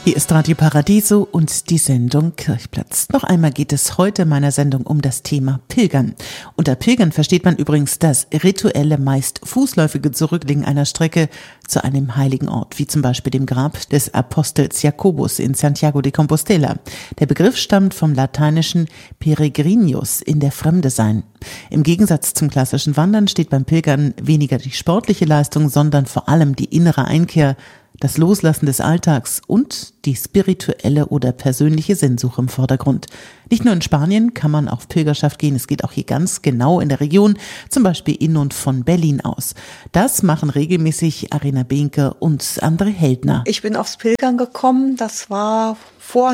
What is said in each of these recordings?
Hier ist Radio Paradiso und die Sendung Kirchplatz. Noch einmal geht es heute in meiner Sendung um das Thema Pilgern. Unter Pilgern versteht man übrigens das rituelle, meist fußläufige Zurücklegen einer Strecke zu einem heiligen Ort, wie zum Beispiel dem Grab des Apostels Jakobus in Santiago de Compostela. Der Begriff stammt vom lateinischen peregrinius, in der Fremde sein. Im Gegensatz zum klassischen Wandern steht beim Pilgern weniger die sportliche Leistung, sondern vor allem die innere Einkehr, das Loslassen des Alltags und die spirituelle oder persönliche Sinnsuche im Vordergrund. Nicht nur in Spanien kann man auf Pilgerschaft gehen, es geht auch hier ganz genau in der Region, zum Beispiel in und von Berlin aus. Das machen regelmäßig Arina Behnke und André Heldner. Ich bin aufs Pilgern gekommen, das war vor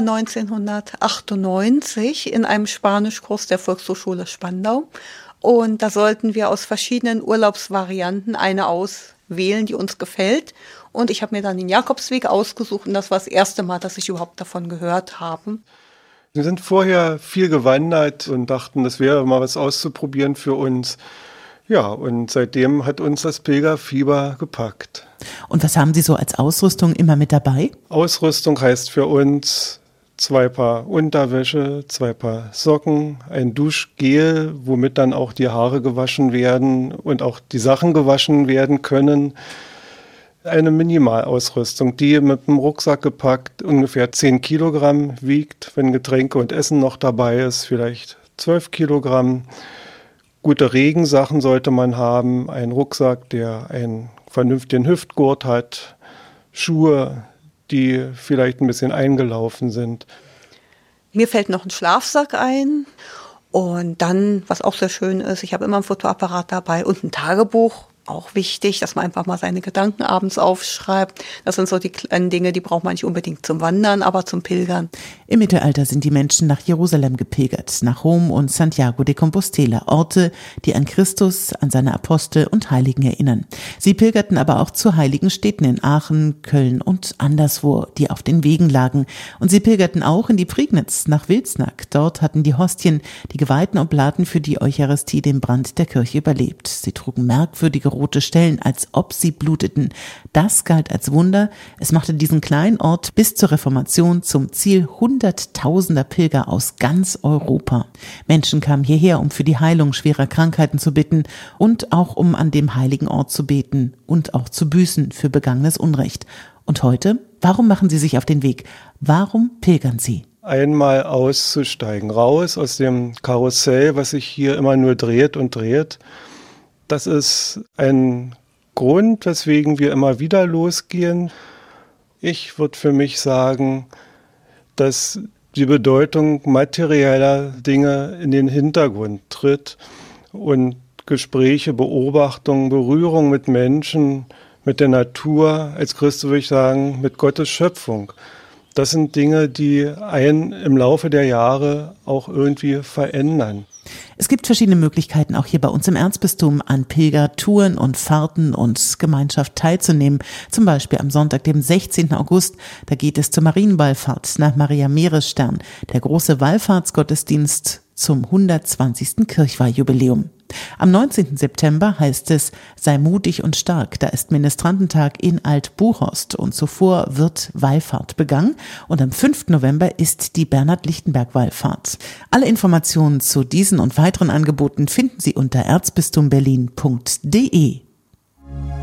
1998 in einem Spanischkurs der Volkshochschule Spandau. Und da sollten wir aus verschiedenen Urlaubsvarianten eine auswählen, die uns gefällt. Und ich habe mir dann den Jakobsweg ausgesucht und das war das erste Mal, dass ich überhaupt davon gehört habe. Wir sind vorher viel gewandert und dachten, das wäre mal was auszuprobieren für uns. Ja, und seitdem hat uns das Pilgerfieber gepackt. Und was haben Sie so als Ausrüstung immer mit dabei? Ausrüstung heißt für uns 2 Paar Unterwäsche, 2 Paar Socken, ein Duschgel, womit dann auch die Haare gewaschen werden und auch die Sachen gewaschen werden können. Eine Minimalausrüstung, die mit dem Rucksack gepackt ungefähr 10 Kilogramm wiegt, wenn Getränke und Essen noch dabei ist, vielleicht 12 Kilogramm. Gute Regensachen sollte man haben, einen Rucksack, der einen vernünftigen Hüftgurt hat, Schuhe, die vielleicht ein bisschen eingelaufen sind. Mir fällt noch ein Schlafsack ein und dann, was auch sehr schön ist, ich habe immer ein Fotoapparat dabei und ein Tagebuch. Auch wichtig, dass man einfach mal seine Gedanken abends aufschreibt. Das sind so die kleinen Dinge, die braucht man nicht unbedingt zum Wandern, aber zum Pilgern. Im Mittelalter sind die Menschen nach Jerusalem gepilgert, nach Rom und Santiago de Compostela, Orte, die an Christus, an seine Apostel und Heiligen erinnern. Sie pilgerten aber auch zu heiligen Städten in Aachen, Köln und anderswo, die auf den Wegen lagen. Und sie pilgerten auch in die Prignitz, nach Wilsnack. Dort hatten die Hostien, die geweihten Oblaten für die Eucharistie, den Brand der Kirche überlebt. Sie trugen merkwürdige rote Stellen, als ob sie bluteten. Das galt als Wunder. Es machte diesen kleinen Ort bis zur Reformation zum Ziel hunderttausender Pilger aus ganz Europa. Menschen kamen hierher, um für die Heilung schwerer Krankheiten zu bitten und auch um an dem heiligen Ort zu beten und auch zu büßen für begangenes Unrecht. Und heute? Warum machen sie sich auf den Weg? Warum pilgern sie? Einmal auszusteigen, raus aus dem Karussell, was sich hier immer nur dreht und dreht. Das ist ein Grund, weswegen wir immer wieder losgehen. Ich würde für mich sagen, dass die Bedeutung materieller Dinge in den Hintergrund tritt und Gespräche, Beobachtungen, Berührung mit Menschen, mit der Natur, als Christ würde ich sagen, mit Gottes Schöpfung. Das sind Dinge, die einen im Laufe der Jahre auch irgendwie verändern. Es gibt verschiedene Möglichkeiten, auch hier bei uns im Erzbistum an Pilgertouren und Fahrten und Gemeinschaft teilzunehmen. Zum Beispiel am Sonntag, dem 16. August, da geht es zur Marienwallfahrt nach Maria Meeresstern, der große Wallfahrtsgottesdienst zum 120. Kirchweihjubiläum. Am 19. September heißt es, sei mutig und stark, da ist Ministrantentag in Alt-Buchhorst und zuvor wird Wallfahrt begangen und am 5. November ist die Bernhard-Lichtenberg-Wallfahrt. Alle Informationen zu diesen und weiteren Angeboten finden Sie unter erzbistumberlin.de.